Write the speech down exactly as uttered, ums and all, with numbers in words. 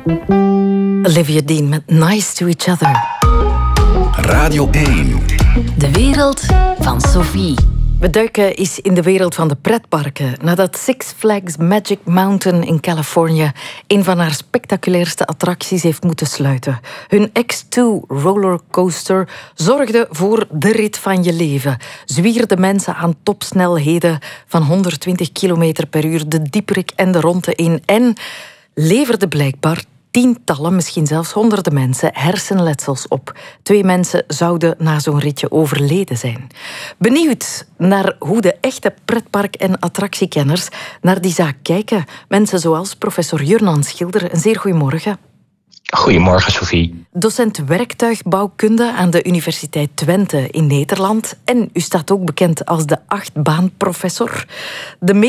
Olivia Dean met Nice to Each Other. Radio één. De wereld van Sophie. We duiken eens in de wereld van de pretparken. Nadat Six Flags Magic Mountain in Californië een van haar spectaculairste attracties heeft moeten sluiten. Hun X twee rollercoaster zorgde voor de rit van je leven. Zwierde mensen aan topsnelheden van honderdtwintig kilometer per uur de dieperik en de ronde in en leverde blijkbaar tientallen, misschien zelfs honderden mensen hersenletsels op. Twee mensen zouden na zo'n ritje overleden zijn. Benieuwd naar hoe de echte pretpark- en attractiekenners naar die zaak kijken. Mensen zoals professor Jurnan Schilder. Een zeer goedemorgen. Goedemorgen, Sophie. Docent werktuigbouwkunde aan de Universiteit Twente in Nederland. En u staat ook bekend als de achtbaanprofessor. De